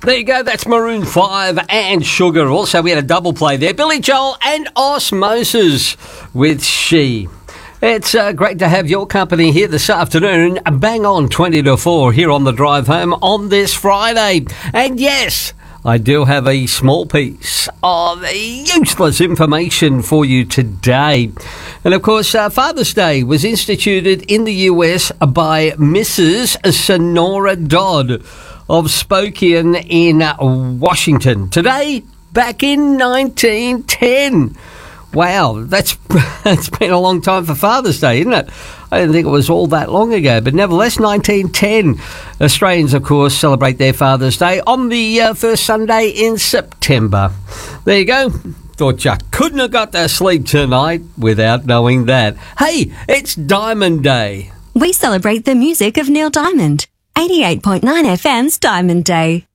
There you go, that's Maroon 5 and Sugar. Also, we had a double play there. Billy Joel and Osmosis with She. It's great to have your company here this afternoon. Bang on 20 to 4 here on the drive home on this Friday. And yes, I do have a small piece of useless information for you today. And of course, Father's Day was instituted in the US by Mrs. Sonora Dodd of Spokane in Washington. Today, back in 1910. Wow, that's been a long time for Father's Day, isn't it? I didn't think it was all that long ago, but nevertheless, 1910. Australians, of course, celebrate their Father's Day on the first Sunday in September. There you go. Thought you couldn't have got to sleep tonight without knowing that. Hey, it's Diamond Day. We celebrate the music of Neil Diamond. 88.9 FM's Diamond Day.